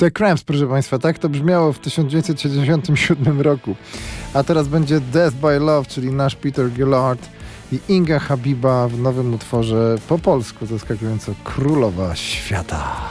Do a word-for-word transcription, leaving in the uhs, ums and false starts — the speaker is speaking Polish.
The Cramps, proszę Państwa, tak to brzmiało w tysiąc dziewięćset siedemdziesiątym siódmym roku. A teraz będzie Death by Love, czyli nasz Peter Gillard i Inga Habiba w nowym utworze po polsku, zaskakująco Królowa Świata.